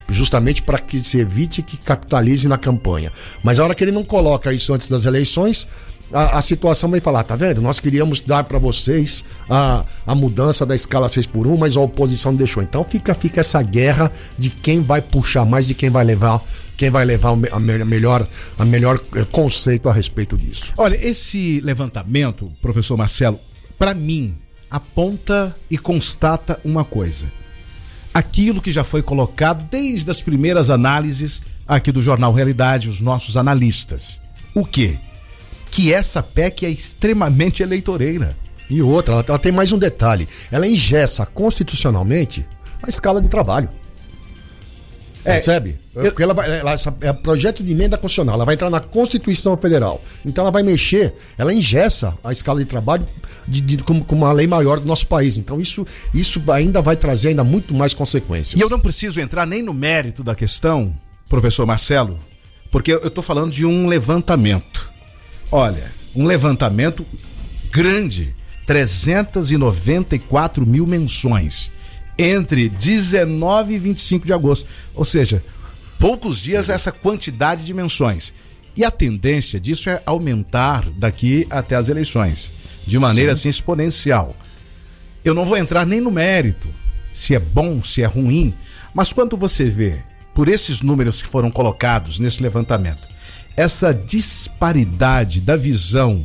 justamente para que se evite que capitalize na campanha. Mas a hora que ele não coloca isso antes das eleições, a situação vai falar, tá vendo? Nós queríamos dar para vocês a mudança da escala 6x1, mas a oposição não deixou. Então fica essa guerra de quem vai puxar mais, de quem vai levar a melhor conceito a respeito disso. Olha, esse levantamento, professor Marcelo, para mim, aponta e constata uma coisa. Aquilo que já foi colocado desde as primeiras análises aqui do Jornal Realidade, os nossos analistas. O quê? Que essa PEC é extremamente eleitoreira. E outra, ela tem mais um detalhe. Ela engessa constitucionalmente a escala de trabalho. Percebe? Porque é projeto de emenda constitucional, ela vai entrar na Constituição Federal. Então ela vai mexer, ela engessa a escala de trabalho com uma lei maior do nosso país. Então isso ainda vai trazer ainda muito mais consequências. E eu não preciso entrar nem no mérito da questão, professor Marcelo, porque eu estou falando de um levantamento. Olha, um levantamento grande, 394 mil menções, entre 19 e 25 de agosto. Ou seja, poucos dias essa quantidade de menções. E a tendência disso é aumentar daqui até as eleições, de maneira assim exponencial. Eu não vou entrar nem no mérito, se é bom, se é ruim, mas quando você vê, por esses números que foram colocados nesse levantamento, essa disparidade da visão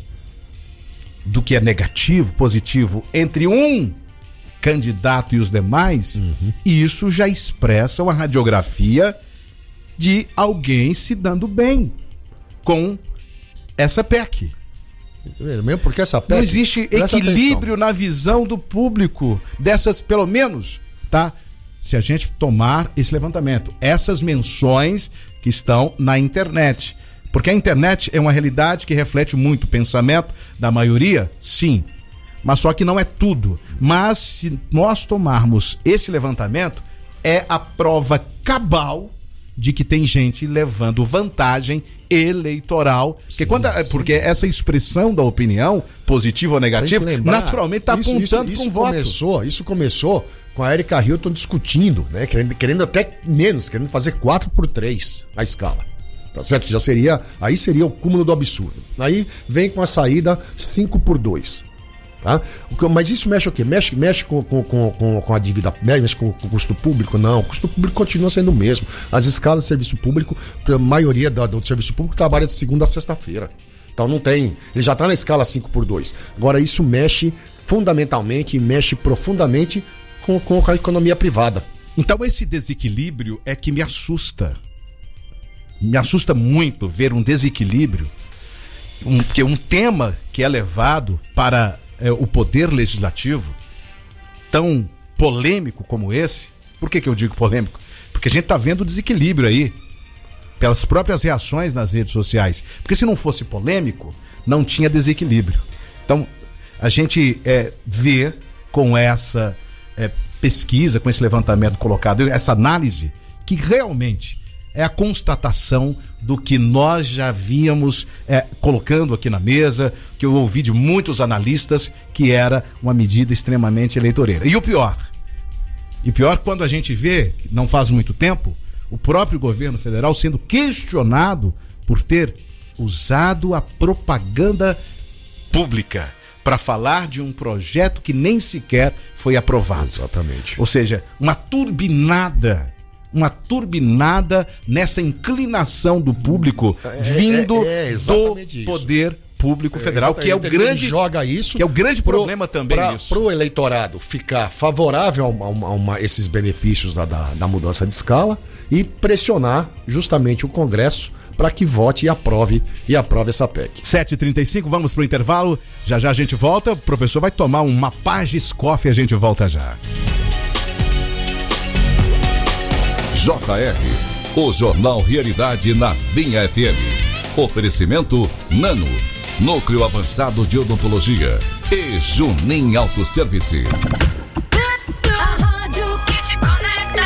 do que é negativo, positivo, entre um candidato e os demais, isso já expressa uma radiografia de alguém se dando bem com essa PEC. Mesmo porque essa PEC... Não existe equilíbrio na visão do público dessas, pelo menos, tá? Se a gente tomar esse levantamento, essas menções que estão na internet. Porque a internet é uma realidade que reflete muito o pensamento da maioria, sim. Mas só que não é tudo. Mas se nós tomarmos esse levantamento, é a prova cabal de que tem gente levando vantagem eleitoral. Porque essa expressão da opinião, positiva ou negativa, naturalmente está apontando para um voto. Isso começou com a Erika Hilton discutindo, né? Querendo até menos, querendo fazer 4x3 a escala. Tá certo? Aí seria o cúmulo do absurdo. Aí vem com a saída 5x2. Tá? Mas isso mexe o quê? Mexe com a dívida, mexe com o custo público? Não, o custo público continua sendo o mesmo. As escalas de serviço público, a maioria do serviço público trabalha de segunda a sexta-feira. Então não tem, ele já está na escala 5x2. Agora isso mexe fundamentalmente e mexe profundamente com a economia privada. Então esse desequilíbrio é que me assusta. Me assusta muito ver um desequilíbrio, porque um tema que é levado para o poder legislativo, tão polêmico como esse. Por que eu digo polêmico? Porque a gente está vendo o desequilíbrio aí, pelas próprias reações nas redes sociais. Porque se não fosse polêmico, não tinha desequilíbrio. Então, a gente vê com essa pesquisa, com esse levantamento colocado, essa análise, que realmente é a constatação do que nós já víamos colocando aqui na mesa, que eu ouvi de muitos analistas, que era uma medida extremamente eleitoreira. E o pior quando a gente vê, não faz muito tempo, o próprio governo federal sendo questionado por ter usado a propaganda pública para falar de um projeto que nem sequer foi aprovado. Exatamente. Ou seja, uma turbinada nessa inclinação do público vindo do poder público federal, que é o grande, joga isso, que é o grande problema também isso. Para o eleitorado ficar favorável a esses benefícios da mudança de escala e pressionar justamente o Congresso para que vote e aprove essa PEC. 7h35, vamos pro intervalo, já a gente volta, o professor vai tomar uma Pages Coffee, a gente volta já. JR, o Jornal Realidade na Vinha FM. Oferecimento Nano, Núcleo Avançado de Odontologia e Junim Autosservice. A rádio que te conecta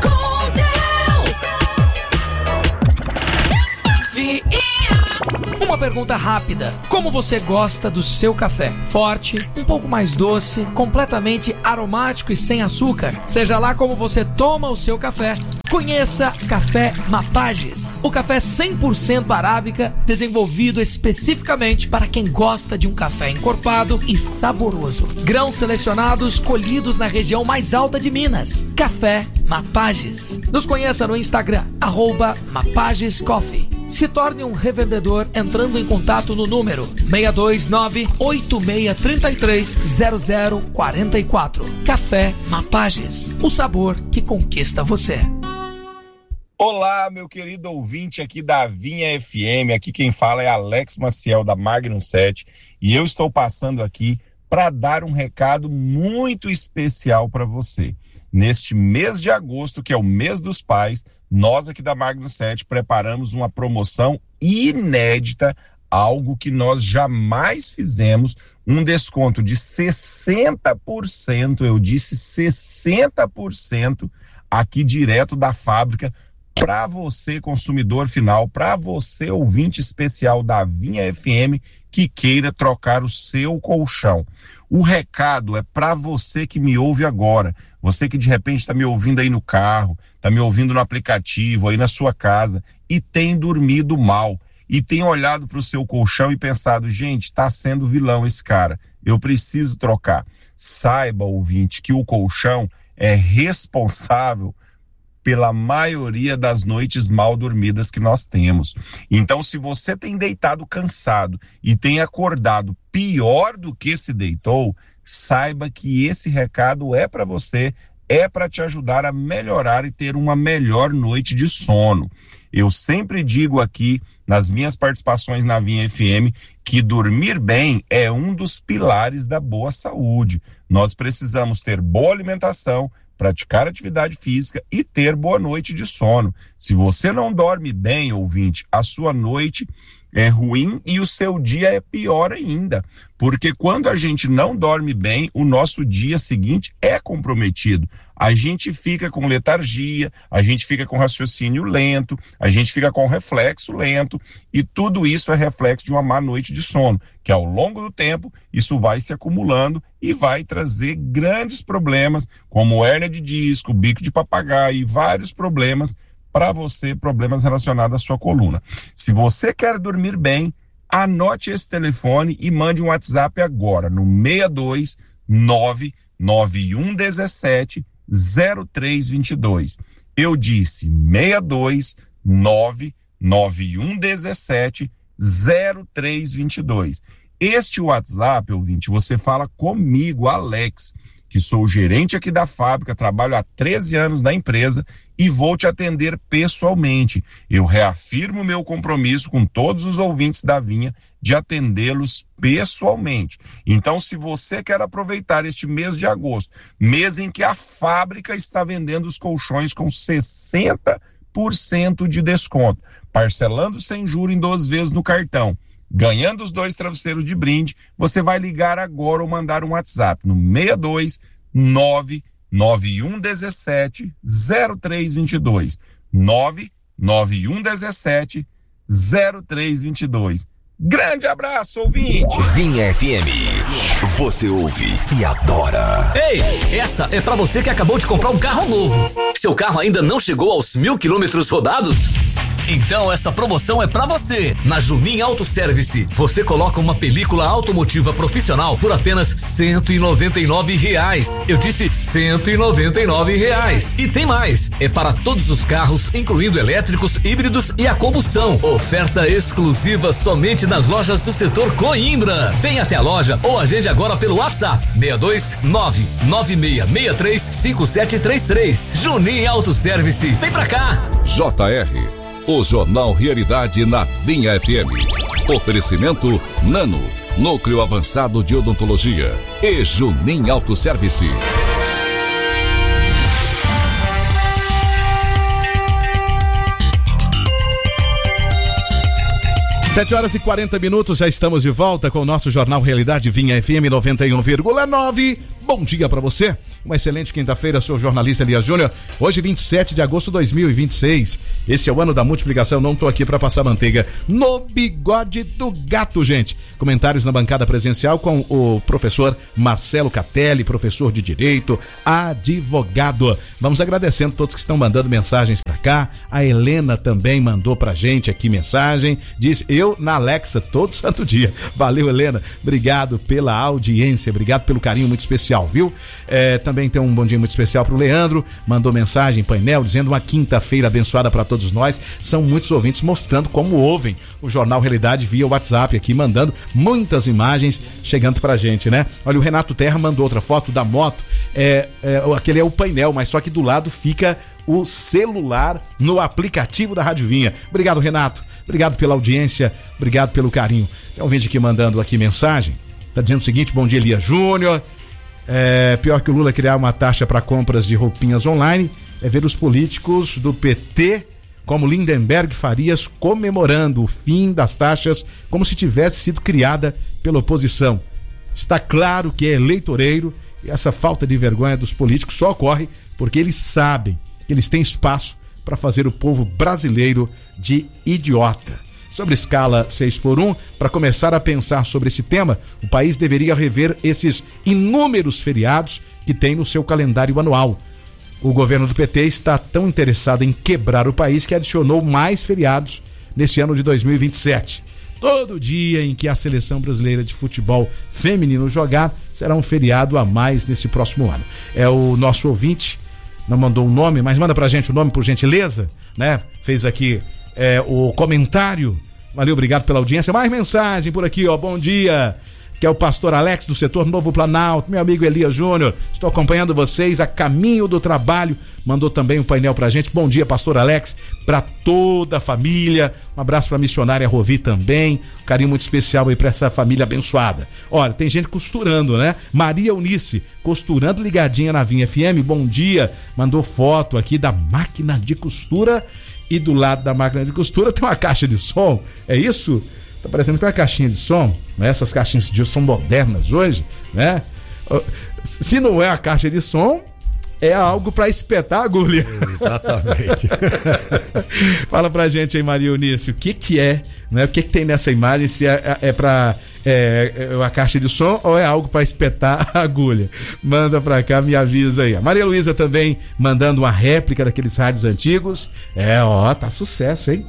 com Deus. Uma pergunta rápida: como você gosta do seu café? Forte, um pouco mais doce, completamente aromático e sem açúcar? Seja lá como você toma o seu café, conheça Café Mapages, o café 100% arábica desenvolvido especificamente para quem gosta de um café encorpado e saboroso. Grãos selecionados colhidos na região mais alta de Minas. Café Mapages. Nos conheça no Instagram, @mapagescoffee. Se torne um revendedor entrando em contato no número 629-8633-0044. Café Mapages, o sabor que conquista você. Olá, meu querido ouvinte aqui da Vinha FM, aqui quem fala é Alex Maciel da Magnum 7 e eu estou passando aqui para dar um recado muito especial para você. Neste mês de agosto, que é o mês dos pais, nós aqui da Magnum 7 preparamos uma promoção inédita, algo que nós jamais fizemos, um desconto de 60%, eu disse 60%, aqui direto da fábrica, para você consumidor final, para você ouvinte especial da Vinha FM que queira trocar o seu colchão. O recado é para você que me ouve agora, você que de repente está me ouvindo aí no carro, está me ouvindo no aplicativo, aí na sua casa e tem dormido mal e tem olhado para o seu colchão e pensado, gente, está sendo vilão esse cara, eu preciso trocar. Saiba, ouvinte, que o colchão é responsável pela maioria das noites mal dormidas que nós temos. Então, se você tem deitado cansado e tem acordado pior do que se deitou, saiba que esse recado é para você, é para te ajudar a melhorar e ter uma melhor noite de sono. Eu sempre digo aqui, nas minhas participações na Vinha FM, que dormir bem é um dos pilares da boa saúde. Nós precisamos ter boa alimentação, praticar atividade física e ter boa noite de sono. Se você não dorme bem, ouvinte, a sua noite é ruim e o seu dia é pior ainda, porque quando a gente não dorme bem, o nosso dia seguinte é comprometido. A gente fica com letargia, a gente fica com raciocínio lento, a gente fica com reflexo lento e tudo isso é reflexo de uma má noite de sono, que ao longo do tempo isso vai se acumulando e vai trazer grandes problemas, como hérnia de disco, bico de papagaio e vários problemas para você, problemas relacionados à sua coluna. Se você quer dormir bem, anote esse telefone e mande um WhatsApp agora no 62 99117 0322. Eu disse 62 99117 0322. Este WhatsApp, ouvinte, você fala comigo, Alex, que sou o gerente aqui da fábrica, trabalho há 13 anos na empresa e vou te atender pessoalmente. Eu reafirmo meu compromisso com todos os ouvintes da Vinha de atendê-los pessoalmente. Então, se você quer aproveitar este mês de agosto, mês em que a fábrica está vendendo os colchões com 60% de desconto, parcelando sem juros em 12 vezes no cartão, ganhando os 2 travesseiros de brinde, você vai ligar agora ou mandar um WhatsApp no 62 99117 0322. 99117 0322. Grande abraço, ouvinte! Vinha FM. Você ouve e adora. Ei, essa é pra você que acabou de comprar um carro novo. Seu carro ainda não chegou aos 1.000 quilômetros rodados? Então essa promoção é pra você. Na Junin Auto Service, você coloca uma película automotiva profissional por apenas R$199. Eu disse R$199. E tem mais. É para todos os carros, incluindo elétricos, híbridos e a combustão. Oferta exclusiva somente nas lojas do setor Coimbra. Vem até a loja ou agende agora pelo WhatsApp 62996635733. Junin Auto Service. Vem pra cá. JR, o Jornal Realidade na Vinha FM. Oferecimento Nano, Núcleo Avançado de Odontologia e Junin Auto Service. 7h40, já estamos de volta com o nosso Jornal Realidade Vinha FM 91,9. Bom dia pra você, uma excelente quinta-feira, sou o jornalista Elias Júnior. Hoje 27 de agosto de 2026, esse é o ano da multiplicação, não tô aqui pra passar manteiga no bigode do gato, gente. Comentários na bancada presencial com o professor Marcelo Catelli, professor de Direito, advogado. Vamos agradecendo todos que estão mandando mensagens pra cá, a Helena também mandou pra gente aqui mensagem, diz eu na Alexa todo santo dia. Valeu, Helena, obrigado pela audiência, obrigado pelo carinho muito especial, viu? Também tem um bom dia muito especial pro Leandro, mandou mensagem, painel, dizendo uma quinta-feira abençoada para todos nós. São muitos ouvintes mostrando como ouvem o Jornal Realidade via WhatsApp aqui, mandando muitas imagens chegando pra gente, né? Olha, o Renato Terra mandou outra foto da moto, aquele é o painel, mas só que do lado fica o celular no aplicativo da Rádio Vinha. Obrigado, Renato, obrigado pela audiência, obrigado pelo carinho. Tem um vídeo aqui mandando aqui mensagem, tá dizendo o seguinte: bom dia, Elias Júnior. Pior que o Lula criar uma taxa para compras de roupinhas online é ver os políticos do PT como Lindenberg Farias comemorando o fim das taxas como se tivesse sido criada pela oposição. Está claro que é eleitoreiro e essa falta de vergonha dos políticos só ocorre porque eles sabem que eles têm espaço para fazer o povo brasileiro de idiota. Sobre escala 6x1, para começar a pensar sobre esse tema, o país deveria rever esses inúmeros feriados que tem no seu calendário anual. O governo do PT está tão interessado em quebrar o país que adicionou mais feriados nesse ano de 2027. Todo dia em que a seleção brasileira de futebol feminino jogar, será um feriado a mais nesse próximo ano. É o nosso ouvinte, não mandou um nome, mas manda pra gente o nome por gentileza, né? Fez aqui o comentário. Valeu, obrigado pela audiência. Mais mensagem por aqui, ó. Bom dia, que é o pastor Alex do setor Novo Planalto, meu amigo Elias Júnior. Estou acompanhando vocês a caminho do trabalho. Mandou também um painel pra gente. Bom dia, pastor Alex, pra toda a família. Um abraço pra missionária Rovi também. Um carinho muito especial aí pra essa família abençoada. Olha, tem gente costurando, né? Maria Eunice, costurando ligadinha na Vinha FM. Bom dia. Mandou foto aqui da máquina de costura. E do lado da máquina de costura tem uma caixa de som, é isso? Tá parecendo que é uma caixinha de som, né? Essas caixinhas de som são modernas hoje, né? Se não é a caixa de som, é algo para espetar a agulha. Exatamente. Fala pra gente aí, Maria Eunice, o que é, né? O que tem nessa imagem, se é pra a caixa de som ou é algo para espetar a agulha? Manda pra cá, me avisa aí. A Maria Luísa também mandando uma réplica daqueles rádios antigos. Tá sucesso, hein?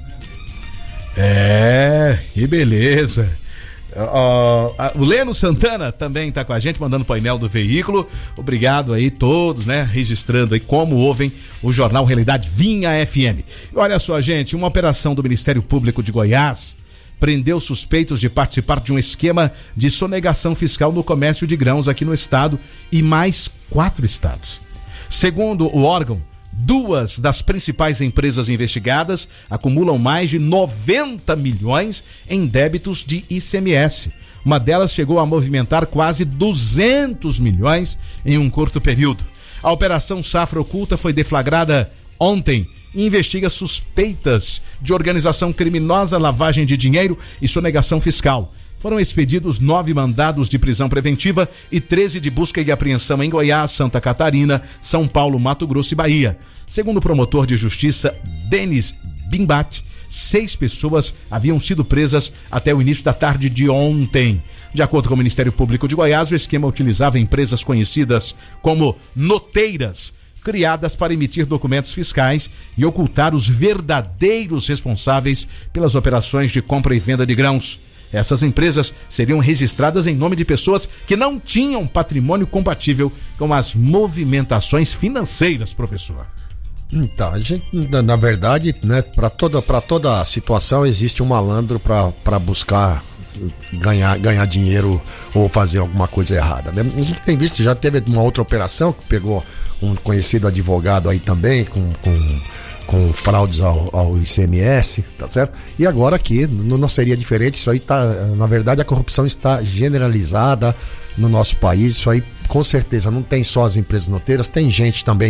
Que beleza. O Leno Santana também tá com a gente, mandando painel do veículo. Obrigado aí todos, né, registrando aí como ouvem o Jornal Realidade Vinha FM. E olha só, gente, uma operação do Ministério Público de Goiás prendeu suspeitos de participar de um esquema de sonegação fiscal no comércio de grãos aqui no estado e mais 4 estados. Segundo o órgão, 2 das principais empresas investigadas acumulam mais de 90 milhões em débitos de ICMS. Uma delas chegou a movimentar quase 200 milhões em um curto período. A Operação Safra Oculta foi deflagrada ontem e investiga suspeitas de organização criminosa, lavagem de dinheiro e sonegação fiscal. Foram expedidos 9 mandados de prisão preventiva e 13 de busca e apreensão em Goiás, Santa Catarina, São Paulo, Mato Grosso e Bahia. Segundo o promotor de justiça Denis Bimbat, 6 pessoas haviam sido presas até o início da tarde de ontem. De acordo com o Ministério Público de Goiás, o esquema utilizava empresas conhecidas como noteiras, criadas para emitir documentos fiscais e ocultar os verdadeiros responsáveis pelas operações de compra e venda de grãos. Essas empresas seriam registradas em nome de pessoas que não tinham patrimônio compatível com as movimentações financeiras, professor. Então, a gente, na verdade, né, para toda situação existe um malandro para buscar ganhar dinheiro ou fazer alguma coisa errada, né? A gente tem visto, já teve uma outra operação que pegou um conhecido advogado aí também com fraudes ao ICMS, tá certo? E agora aqui não seria diferente. Isso aí tá, na verdade, a corrupção está generalizada no nosso país. Isso aí, com certeza, não tem só as empresas noteiras, tem gente também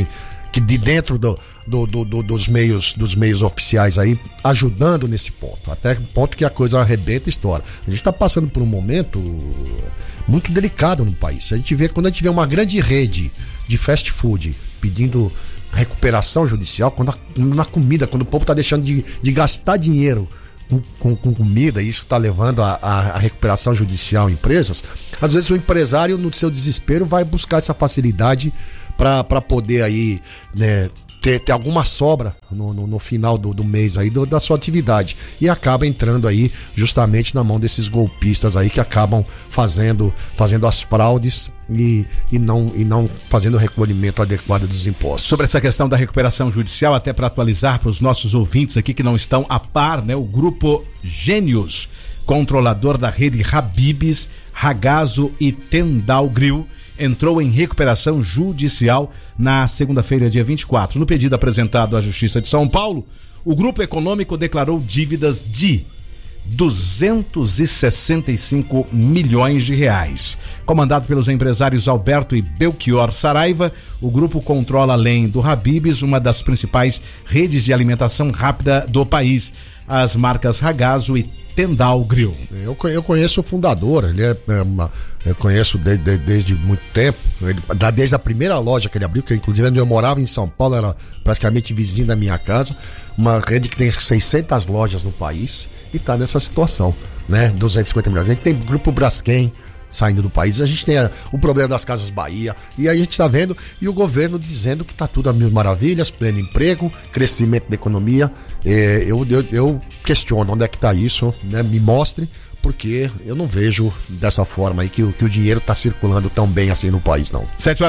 que de dentro dos meios oficiais aí, ajudando nesse ponto, até o ponto que a coisa arrebenta e estoura. A gente está passando por um momento muito delicado no país. Quando a gente vê uma grande rede de fast food pedindo recuperação judicial, quando o povo está deixando de gastar dinheiro com comida, e isso está levando a recuperação judicial em empresas, às vezes o empresário, no seu desespero, vai buscar essa facilidade para poder aí, né, ter alguma sobra no final do mês aí da sua atividade, e acaba entrando aí justamente na mão desses golpistas aí que acabam fazendo as fraudes e não fazendo o recolhimento adequado dos impostos. Sobre essa questão da recuperação judicial, até para atualizar para os nossos ouvintes aqui que não estão a par, né, o grupo Gênios, controlador da rede Habib's, Ragazzo e Tendal Grill, entrou em recuperação judicial na segunda-feira, dia 24. No pedido apresentado à Justiça de São Paulo, o grupo econômico declarou dívidas de 265 milhões de reais. Comandado pelos empresários Alberto e Belchior Saraiva, o grupo controla, além do Habib's, uma das principais redes de alimentação rápida do país, as marcas Ragazzo e Tendal Grill. Eu conheço o fundador, eu conheço desde muito tempo, desde a primeira loja que ele abriu, que inclusive eu morava em São Paulo, era praticamente vizinho da minha casa, uma rede que tem 600 lojas no país e está nessa situação, né? 250 milhões. A gente tem o Grupo Braskem saindo do país, a gente tem o problema das Casas Bahia, e aí a gente está vendo, e o governo dizendo que está tudo a mil maravilhas, pleno emprego, crescimento da economia. Eu questiono onde é que está isso, né? Me mostre, porque eu não vejo dessa forma aí que o dinheiro está circulando tão bem assim no país, não.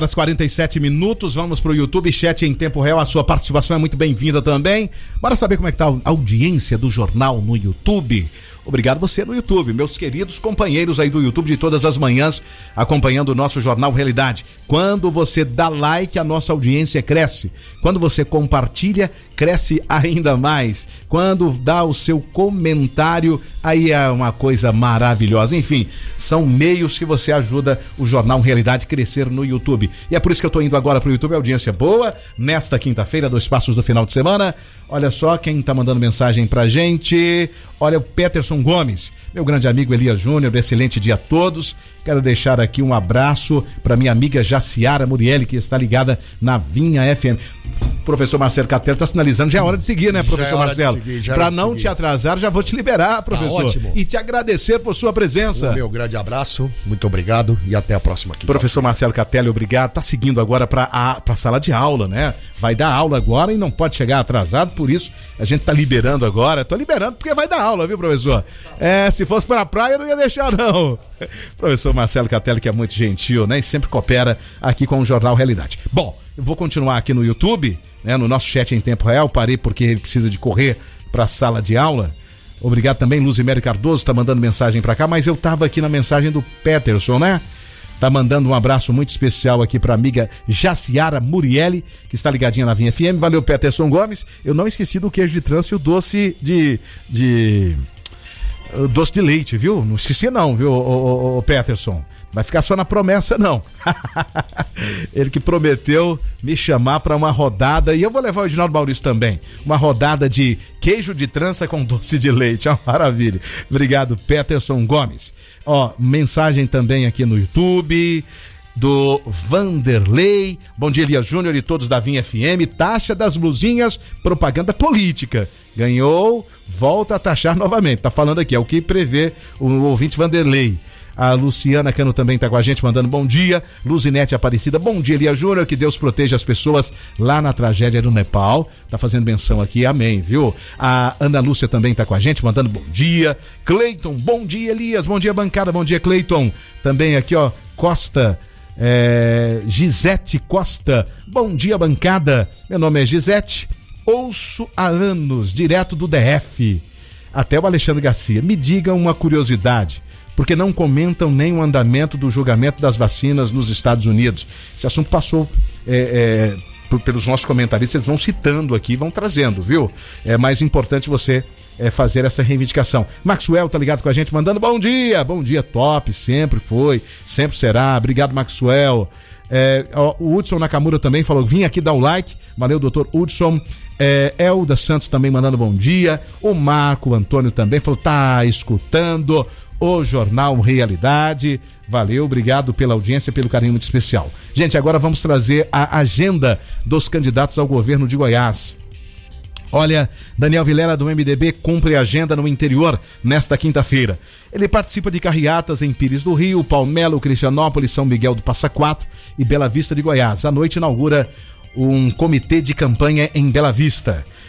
7h47, vamos pro YouTube, chat em tempo real, a sua participação é muito bem-vinda também. Bora saber como é que tá a audiência do jornal no YouTube. Obrigado você no YouTube, meus queridos companheiros aí do YouTube de todas as manhãs, acompanhando o nosso Jornal Realidade. Quando você dá like, a nossa audiência cresce. Quando você compartilha, cresce ainda mais. Quando dá o seu comentário, aí é uma coisa maravilhosa. Enfim, são meios que você ajuda o Jornal Realidade crescer no YouTube. E é por isso que eu tô indo agora pro YouTube, audiência boa, nesta quinta-feira, 2 passos do final de semana. Olha só quem tá mandando mensagem pra gente. Olha, o Peterson Gomes, meu grande amigo Elias Júnior, excelente dia a todos. Quero deixar aqui um abraço para minha amiga Jaciara Murielli, que está ligada na Vinha FM. Professor Marcelo Catelli está sinalizando, já é hora de seguir, né, professor Marcelo? Para não te atrasar, já vou te liberar, professor. Tá ótimo. E te agradecer por sua presença. Meu grande abraço, muito obrigado e até a próxima quinta. Professor Marcelo Catelli, obrigado. Tá seguindo agora para a sala de aula, né? Vai dar aula agora e não pode chegar atrasado, por isso a gente tá liberando agora. Tô liberando porque vai dar aula, viu, professor? Se fosse para a praia eu não ia deixar, não. Professor Marcelo Catelli, que é muito gentil, né? E sempre coopera aqui com o Jornal Realidade. Bom, eu vou continuar aqui no YouTube, né? No nosso chat em tempo real, parei porque ele precisa de correr para a sala de aula. Obrigado também, Luzimério Cardoso tá mandando mensagem para cá, mas eu tava aqui na mensagem do Peterson, né? Tá mandando um abraço muito especial aqui pra amiga Jaciara Murielli, que está ligadinha na Vinha FM. Valeu, Peterson Gomes. Eu não esqueci do queijo de trança e o doce doce de leite, viu? Não esqueci não, viu, o Peterson? Vai ficar só na promessa, não. Ele que prometeu me chamar para uma rodada, e eu vou levar o Edinaldo Maurício também, uma rodada de queijo de trança com doce de leite, é uma maravilha. Obrigado, Peterson Gomes. Ó, mensagem também aqui no YouTube do Vanderlei. Bom dia, Elias Júnior e todos da Vinha FM. Taxa das blusinhas, propaganda política. Ganhou, volta a taxar novamente. Tá falando aqui, é o que prevê o ouvinte Vanderlei. A Luciana Cano também tá com a gente, mandando bom dia. Luzinete Aparecida, bom dia, Elias Júnior, que Deus proteja as pessoas lá na tragédia do Nepal. Tá fazendo menção aqui, amém, viu? A Ana Lúcia também tá com a gente, mandando bom dia. Cleiton, bom dia, Elias, bom dia, bancada, bom dia, Cleiton. Também aqui, ó, Costa, Gisete Costa, bom dia, bancada. Meu nome é Gisete, ouço há anos, direto do DF. Até o Alexandre Garcia, me diga uma curiosidade, porque não comentam nem o andamento do julgamento das vacinas nos Estados Unidos. Esse assunto passou pelos nossos comentaristas, eles vão citando aqui, vão trazendo, viu? É mais importante você fazer essa reivindicação. Maxwell tá ligado com a gente, mandando bom dia, top, sempre foi, sempre será. Obrigado, Maxwell. O Hudson Nakamura também falou, vim aqui dar o like. Valeu, doutor Hudson. Elda Santos também mandando bom dia. O Marco Antônio também falou, tá escutando o Jornal Realidade. Valeu, obrigado pela audiência, pelo carinho muito especial. Gente, agora vamos trazer a agenda dos candidatos ao governo de Goiás. Olha, Daniel Vilela do MDB cumpre a agenda no interior nesta quinta-feira. Ele participa de carreatas em Pires do Rio, Palmelo, Cristianópolis, São Miguel do Passa Quatro e Bela Vista de Goiás. À noite inaugura um comitê de campanha em Bela Vista.